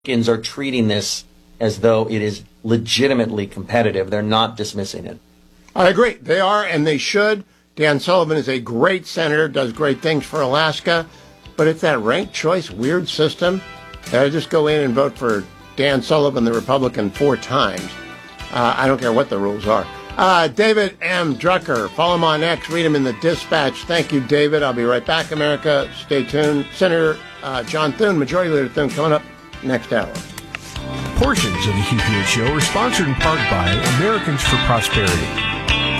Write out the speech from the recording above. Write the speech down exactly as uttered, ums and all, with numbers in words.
Republicans are treating this as though it is legitimately competitive. They're not dismissing it. I agree. They are, and they should. Dan Sullivan is a great senator, does great things for Alaska, but it's that ranked choice weird system that I just go in and vote for Dan Sullivan, the Republican, four times. Uh, I don't care what the rules are. Uh, David M. Drucker, follow him on X, read him in the Dispatch. Thank you, David. I'll be right back, America. Stay tuned. Senator uh, John Thune, Majority Leader Thune, coming up next hour. Portions of the Hugh Hewitt Show are sponsored in part by Americans for Prosperity.